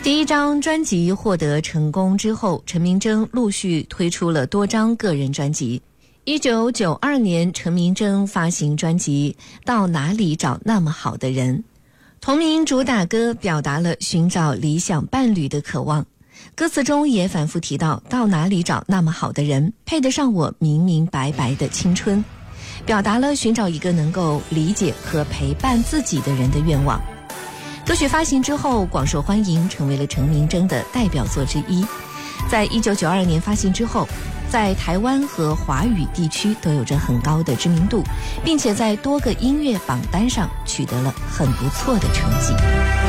第一张专辑获得成功之后，陈明真陆续推出了多张个人专辑。1992年，陈明真发行专辑《到哪里找那么好的人》，同名主打歌表达了寻找理想伴侣的渴望，歌词中也反复提到到哪里找那么好的人，配得上我明明白白的青春，表达了寻找一个能够理解和陪伴自己的人的愿望。歌曲发行之后广受欢迎，成为了陈明真的代表作之一。在1992年发行之后，在台湾和华语地区都有着很高的知名度，并且在多个音乐榜单上取得了很不错的成绩。